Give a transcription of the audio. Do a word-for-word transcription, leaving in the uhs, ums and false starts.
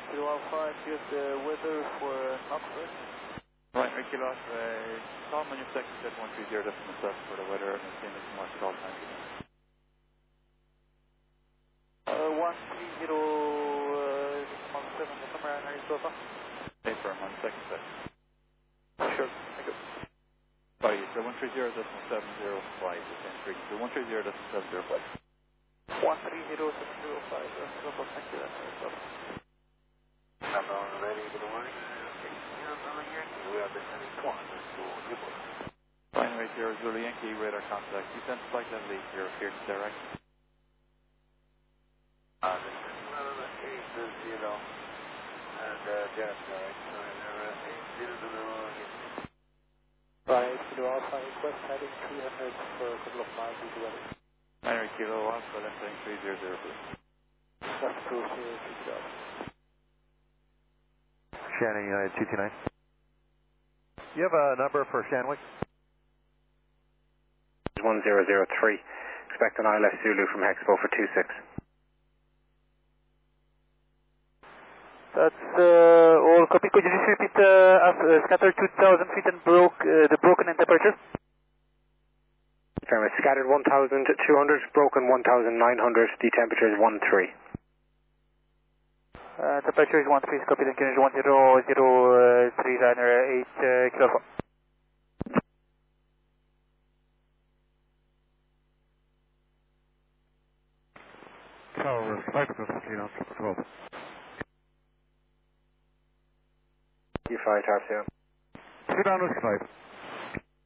Kilo Alpha, here's the weather for Knoxville. Right, right, Kilo Alpha, uh, call on your second set one three zero decimal seven for the weather and the same as March at all times. Uh, one three zero decimal seven, the camera and Arizona. Stay firm on the second set. Sure, thank you. Sorry, so one three zero decimal seven zero five, the same frequency. one three zero decimal seven zero five. one three zero seven zero five, Arizona, thank you, that's Arizona. Countdown ready, good morning. We are descending to one, to Newport. Fine, right here, Zulu Yankee, radar contact. Descend flight level eight, you're here to direct. Uh, this is uh, eight zero, and uh, Jeff, direct, so they're uh, eight zero zero. Right, Kilo Alpha, request heading three hundred for a couple of miles due to weather. Nine right, Kilo Alpha, left heading three zero zero, please. That's true, Kilo Alpha. Shannon, United two two nine. You have a number for Shanwick? one zero zero three. Expect an I L S Zulu from Hexpo for two six. That's uh, all copy. Could you just repeat uh, uh, scattered two thousand feet and broke, uh, the broken in temperature? Fairness, scattered one thousand two hundred, broken one thousand nine hundred, the temperature is one three. Uh, temperature is one three, copy, then can one zero zero three, runner eight, uh, Kilo Alpha. Tower five Pacific, Kilo Alpha twelve. U five, Tower two. Two down, risk five.